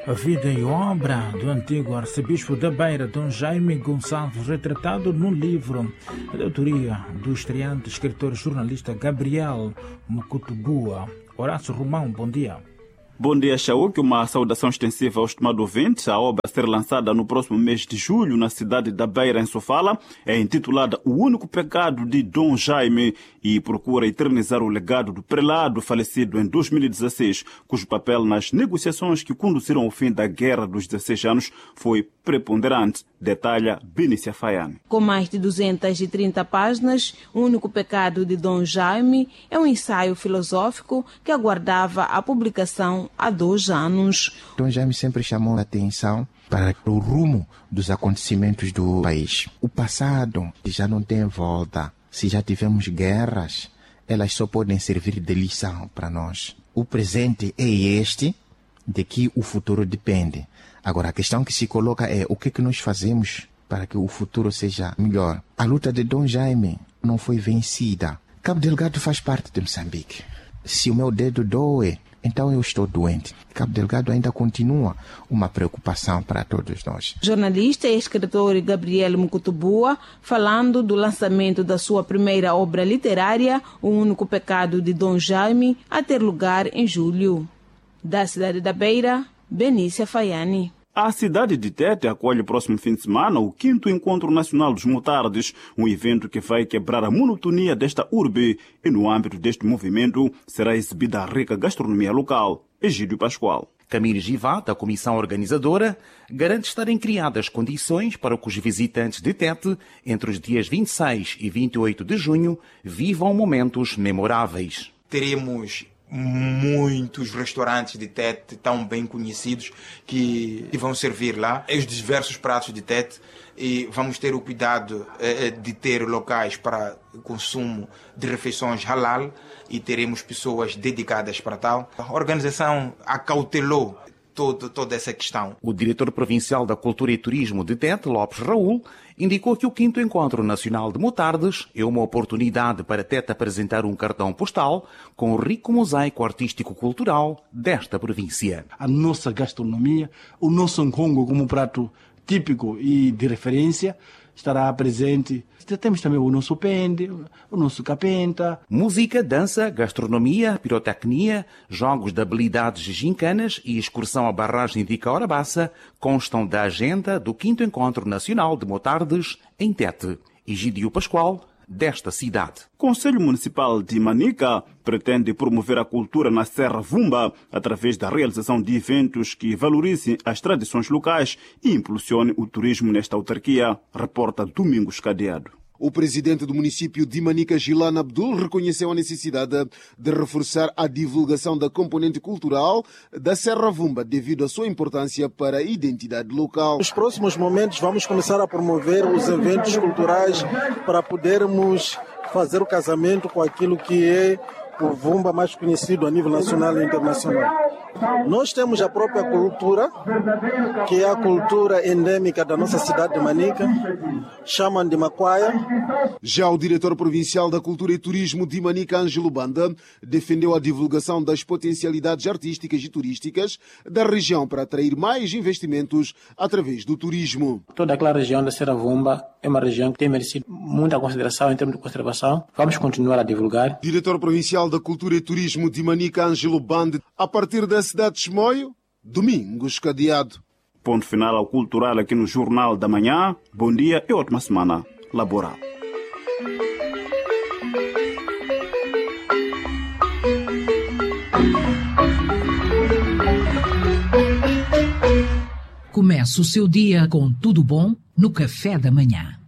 A vida e obra do antigo arcebispo da Beira, Dom Jaime Gonçalves, retratado no livro de autoria do estreante escritor e jornalista Gabriel Mukutubua. Horácio Romão, bom dia. Bom dia, Chauk. Uma saudação extensiva aos estimados ouvintes. A obra a ser lançada no próximo mês de julho na cidade da Beira, em Sofala, é intitulada O Único Pecado de Dom Jaime e procura eternizar o legado do prelado falecido em 2016, cujo papel nas negociações que conduziram ao fim da Guerra dos 16 anos foi preponderante, detalha Benícia Faiane. Com mais de 230 páginas, O Único Pecado de Dom Jaime é um ensaio filosófico que aguardava a publicação há 2 anos. Dom Jaime sempre chamou a atenção para o rumo dos acontecimentos do país. O passado já não tem volta. Se já tivemos guerras, elas só podem servir de lição para nós. O presente é este, de que o futuro depende. Agora, a questão que se coloca é o que nós fazemos para que o futuro seja melhor. A luta de Dom Jaime não foi vencida. Cabo Delgado faz parte de Moçambique. Se o meu dedo doe, então eu estou doente. Cabo Delgado ainda continua uma preocupação para todos nós. Jornalista e escritor Gabriel Mukutubua, falando do lançamento da sua primeira obra literária, O Único Pecado de Dom Jaime, a ter lugar em julho. Da cidade da Beira, Benícia Faiane. A cidade de Tete acolhe próximo fim de semana o 5º Encontro Nacional dos Motardes, um evento que vai quebrar a monotonia desta urbe e no âmbito deste movimento será exibida a rica gastronomia local. Egídio Pascoal. Camille Givat, da comissão organizadora, garante estarem criadas condições para que os visitantes de Tete, entre os dias 26 e 28 de junho, vivam momentos memoráveis. Teremos muitos restaurantes de Tete tão bem conhecidos que vão servir lá os diversos pratos de Tete, e vamos ter o cuidado de ter locais para o consumo de refeições halal e teremos pessoas dedicadas para tal. A organização acautelou toda essa questão. O diretor provincial da Cultura e Turismo de Tete, Lopes Raul, indicou que o 5º Encontro Nacional de Motardes é uma oportunidade para Tete apresentar um cartão postal com o rico mosaico artístico-cultural desta província. A nossa gastronomia, o nosso nkongo como prato típico e de referência, estará presente. Temos também o nosso pende, o nosso capenta. Música, dança, gastronomia, pirotecnia, jogos de habilidades gincanas e excursão à barragem de Caorabassa constam da agenda do 5º Encontro Nacional de Motardes em Tete. Egídio Pascoal, desta cidade. O Conselho Municipal de Manica pretende promover a cultura na Serra Vumba através da realização de eventos que valorizem as tradições locais e impulsionem o turismo nesta autarquia, reporta Domingos Cadeado. O presidente do município de Manica, Gilana Abdul, reconheceu a necessidade de reforçar a divulgação da componente cultural da Serra Vumba devido à sua importância para a identidade local. Nos próximos momentos vamos começar a promover os eventos culturais para podermos fazer o casamento com aquilo que é o Vumba mais conhecido a nível nacional e internacional. Nós temos a própria cultura, que é a cultura endêmica da nossa cidade de Manica, chamam de Macuaia. Já o diretor provincial da Cultura e Turismo de Manica, Ângelo Banda, defendeu a divulgação das potencialidades artísticas e turísticas da região para atrair mais investimentos através do turismo. Toda aquela região da Serra Vumba é uma região que tem merecido muita consideração em termos de conservação. Vamos continuar a divulgar. Diretor provincial da Cultura e Turismo de Manica, Ângelo Banda, a partir da cidade de Chimoio, Domingos Cadeado. Ponto final ao cultural aqui no Jornal da Manhã. Bom dia e ótima semana laboral. Comece o seu dia com tudo bom no café da manhã.